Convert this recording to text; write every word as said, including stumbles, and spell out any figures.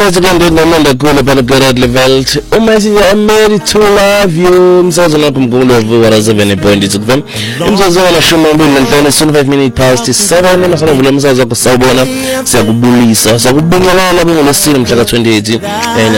Sikhathi kanti nomanda khona phela Gerard Levelt. Uma siya I'm ready to love you. Msakazo nakho mkhulu wa seven point two F M. Imsakazo wa shumi mbili nanhlanu five minutes past seven. Masana vule msakazo wakho sawubona. Siyakubulisa. Sakubingelana bengolosini mhla ka twenty-eight.